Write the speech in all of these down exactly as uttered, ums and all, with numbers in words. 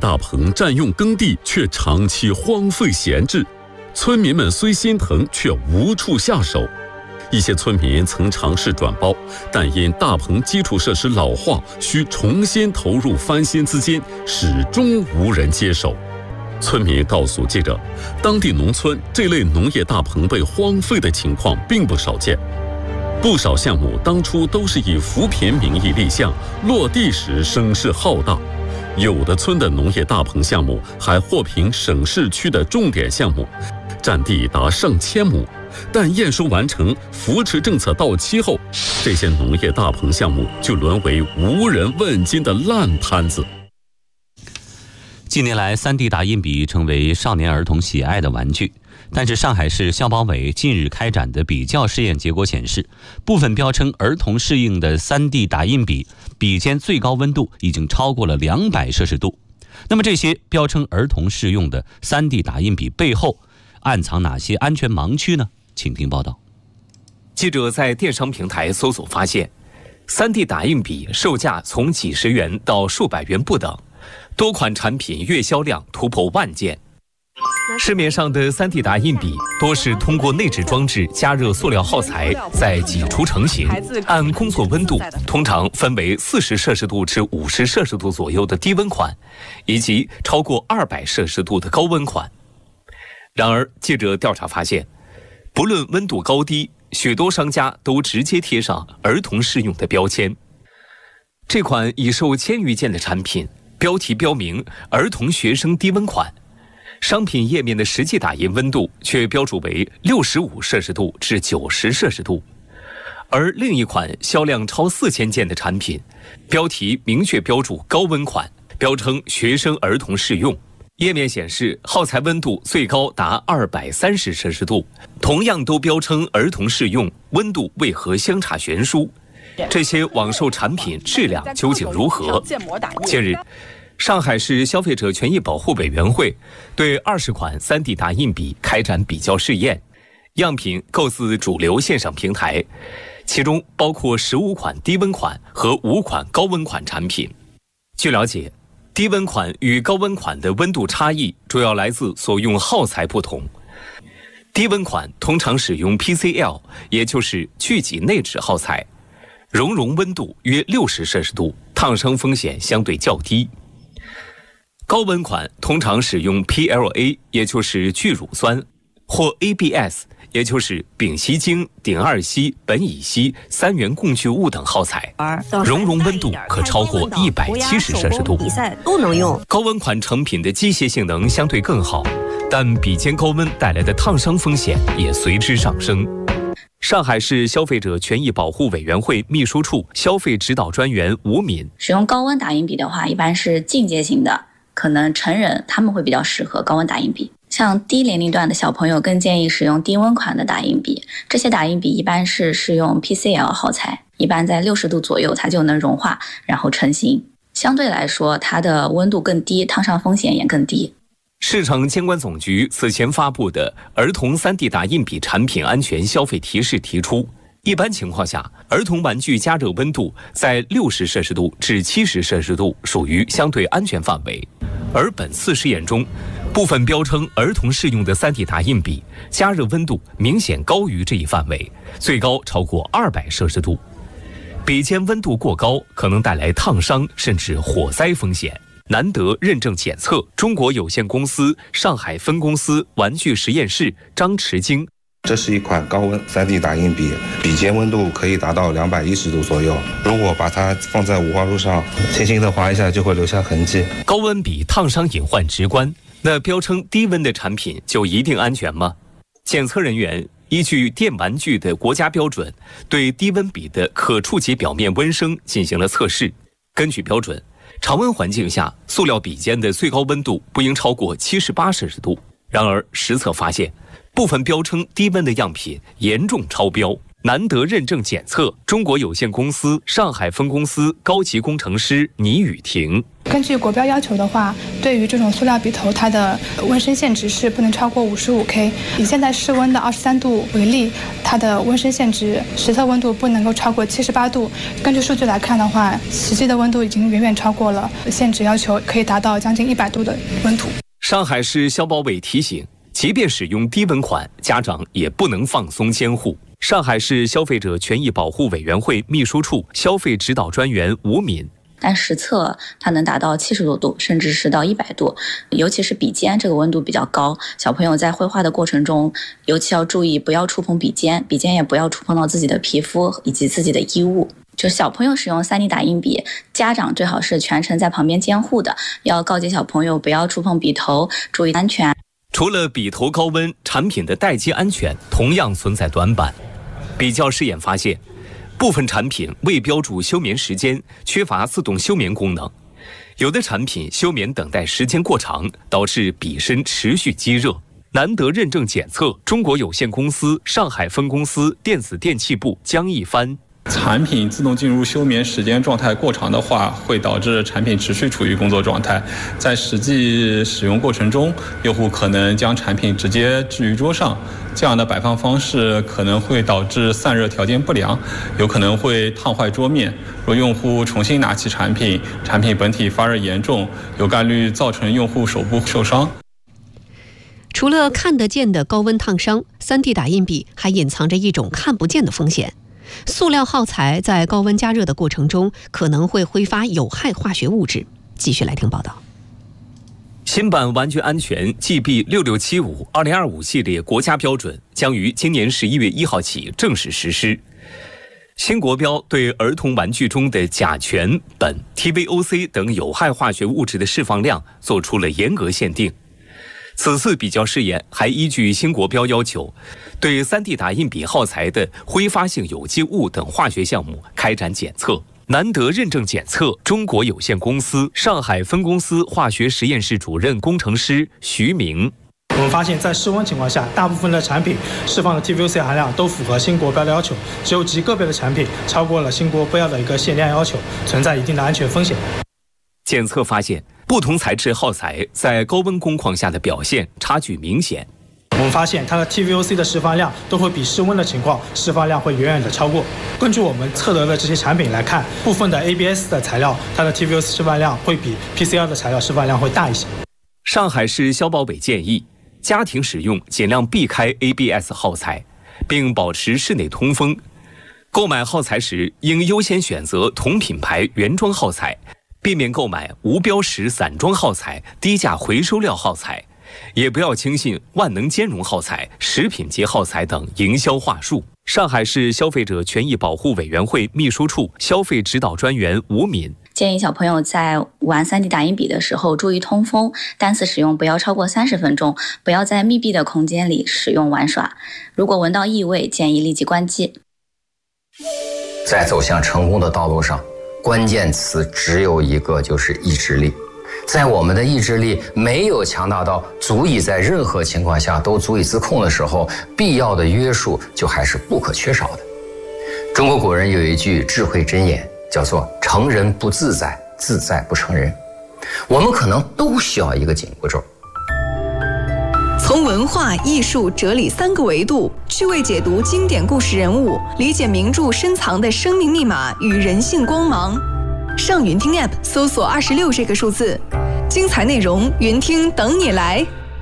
大棚占用耕地，却长期荒废闲置，村民们虽心疼，却无处下手。一些村民曾尝试转包，但因大棚基础设施老化，需重新投入翻新资金，始终无人接手。村民告诉记者，当地农村这类农业大棚被荒废的情况并不少见。不少项目当初都是以扶贫名义立项，落地时声势浩大。有的村的农业大棚项目还获评省市区的重点项目，占地达上千亩。但验收完成，扶持政策到期后，这些农业大棚项目就沦为无人问津的烂摊子。 近年来 三 D 打印笔成为少年儿童喜爱的玩具，但是上海市消保委近日开展的比较试验结果显示，部分标称儿童适应的 三 D 打印笔笔尖最高温度已经超过了两百摄氏度。那么这些标称儿童适用的 三 D 打印笔背后暗藏哪些安全盲区呢？请听报道。 记者在电商平台搜索发现， 三 D 打印笔售价从几十元到数百元不等，多款产品月销量突破万件。市面上的 三 D 打印笔多是通过内置装置加热塑料耗材，再挤出成型，按工作温度通常分为四十摄氏度至五十摄氏度左右的低温款，以及超过二百摄氏度的高温款。然而，记者调查发现，不论温度高低，许多商家都直接贴上儿童适用的标签。这款已售千余件的产品，标题标明儿童学生低温款，商品页面的实际打印温度却标注为六十五摄氏度至九十摄氏度。而另一款销量超四千件的产品，标题明确标注高温款，标称学生儿童适用。页面显示耗材温度最高达二百三十摄氏度，同样都标称儿童适用，温度为何相差悬殊？这些网售产品质量究竟如何？近日，上海市消费者权益保护委员会对二十款 三 D 打印笔开展比较试验，样品购自主流线上平台，其中包括十五款低温款和五款高温款产品。据了解，低温款与高温款的温度差异主要来自所用耗材不同。低温款通常使用 P C L， 也就是聚己内酯耗材，熔融温度约六十摄氏度，烫伤风险相对较低。高温款通常使用 P L A， 也就是聚乳酸，或 A B S， 也就是丙烯腈、丙二烯、苯乙烯、三元共聚物等耗材，熔融温度可超过一百七十摄氏度。 比赛都能用。 高温款成品的机械性能相对更好，但笔尖高温带来的烫伤风险也随之上升。上海市消费者权益保护委员会秘书处消费指导专员吴敏， 使用高温打印笔的话，一般是进阶型的，可能成人他们会比较适合高温打印笔。像低年龄段的小朋友更建议使用低温款的打印笔，这些打印笔一般是使用 P C L 耗材，一般在六十度左右它就能融化，然后成型。相对来说，它的温度更低，烫伤风险也更低。 市场监管总局此前发布的儿童 三 D 打印笔产品安全消费提示提出，一般情况下，儿童玩具加热温度在六十摄氏度至七十摄氏度属于相对安全范围。而本次试验中，部分标称儿童适用的 三 D 打印笔加热温度明显高于这一范围，最高超过二百摄氏度。笔尖温度过高可能带来烫伤甚至火灾风险。难得认证检测中国有限公司上海分公司玩具实验室张持京， 这是一款高温 三 D 打印笔，笔尖温度可以达到两百一十度左右。如果把它放在五花肉上，轻轻地划一下就会留下痕迹。 高温笔烫伤隐患直观，那标称低温的产品就一定安全吗？检测人员依据电玩具的国家标准，对低温笔的可触及表面温升进行了测试。根据标准，常温环境下，塑料笔尖的最高温度不应超过七十八摄氏度。然而，实测发现，部分标称低温的样品严重超标。 难得认证检测中国有限公司上海分公司高级工程师倪雨婷。 根据国标要求的话，对于这种塑料笔头，它的温升限值是不能超过五十五 K。以现在室温的二十三度为例，它的温升限值实测温度不能够超过七十八度。根据数据来看的话，实际的温度已经远远超过了限值要求，可以达到将近一百度的温度。 上海市消保委提醒，即便使用低温款，家长也不能放松监护。上海市消费者权益保护委员会秘书处消费指导专员吴敏。 但实测它能达到七十多度，甚至是到一百度，尤其是笔尖这个温度比较高，小朋友在绘画的过程中，尤其要注意不要触碰笔尖，笔尖也不要触碰到自己的皮肤以及自己的衣物。就小朋友使用 三 D 打印笔，家长最好是全程在旁边监护的，要告诫小朋友不要触碰笔头，注意安全。 除了笔头高温，产品的待机安全同样存在短板。比较试验发现，部分产品未标注休眠时间，缺乏自动休眠功能；有的产品休眠等待时间过长，导致笔身持续积热。难得认证检测中国有限公司上海分公司电子电器部江一帆。 产品自动进入休眠时间状态过长的话，会导致产品持续处于工作状态，在实际使用过程中，用户可能将产品直接置于桌上，这样的摆放方式可能会导致散热条件不良，有可能会烫坏桌面。若用户重新拿起产品，产品本体发热严重，有概率造成用户手部受伤。 除了看得见的高温烫伤， 三 D 打印笔还隐藏着一种看不见的风险。塑料耗材在高温加热的过程中，可能会挥发有害化学物质。继续来听报道。 新版玩具安全 G B 六六七五 二零二五系列国家标准将于今年十一月一号起正式实施。新国标对儿童玩具中的甲醛、苯、T V O C 等有害化学物质的释放量做出了严格限定。此次比较试验还依据新国标要求，对 三 D 打印笔耗材的挥发性有机物等化学项目开展检测。难得认证检测中国有限公司上海分公司化学实验室主任工程师徐明。 我们发现，在室温情况下，大部分的产品释放的 T V O C 含量都符合新国标的要求，只有极个别的产品超过了新国标的一个限量要求，存在一定的安全风险。 检测发现，不同材质耗材在高温工况下的表现差距明显。 我们发现它的 T V O C 的释放量都会比室温的情况释放量会远远的超过。根据我们测得的这些产品来看，部分的 A B S 的材料，它的 T V O C 释放量会比 P C R 的材料释放量会大一些。 上海市消保委建议，家庭使用尽量避开 A B S 耗材，并保持室内通风。购买耗材时，应优先选择同品牌原装耗材，避免购买无标识散装耗材、低价回收料耗材。也不要轻信万能兼容耗材、食品级耗材等营销话术。上海市消费者权益保护委员会秘书处消费指导专员吴敏建议小朋友在玩 三 D 打印笔的时候注意通风，单次使用不要超过三十分钟，不要在密闭的空间里使用玩耍。如果闻到异味，建议立即关机。 在走向成功的道路上，关键词只有一个，就是意志力。在我们的意志力没有强大到足以在任何情况下都足以自控的时候，必要的约束就还是不可缺少的。中国古人有一句智慧箴言，叫做成人不自在，自在不成人。我们可能都需要一个紧箍咒。 从文化、艺术、哲理三个维度趣味解读经典故事人物，理解名著深藏的生命密码与人性光芒。上云听 App 搜索二十六这个数字，精彩内容云听等你来。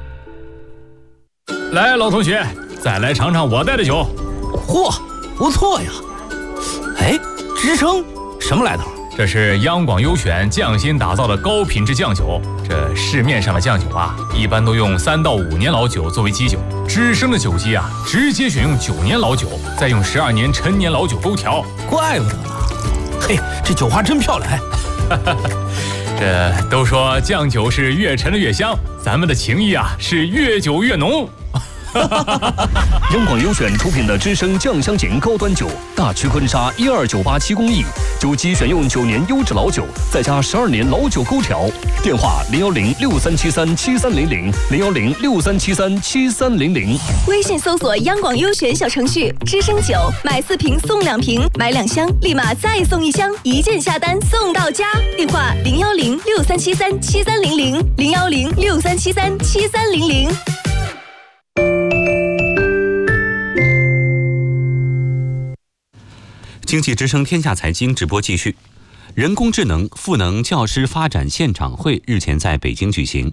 来，老同学，再来尝尝我带的酒。 嚯，不错呀！哎，支撑什么来头？ 这是央广优选匠心打造的高品质酱酒。这市面上的酱酒啊，一般都用三到五年老酒作为基酒，知生的酒基啊，直接选用九年老酒，再用十二年陈年老酒勾调。 怪不得呢。嘿，这酒花真漂亮！ 这都说酱酒是越陈的越香，咱们的情谊啊是越久越浓。 央广优选出品的知声酱香型高端酒，大曲婚纱一二九八七工艺，酒基选用九年优质老酒，再加十二年老酒勾调。电话零幺零六三七三七三零零零幺零六三七三七三零零。 微信搜索央广优选小程序，知声酒买四瓶送两瓶，买两箱立马再送一箱，一键下单送到家。电话零幺零六三七三七三零零零幺零六三七三七三零零。 经济之声天下财经直播继续。人工智能赋能教师发展现场会日前在北京举行，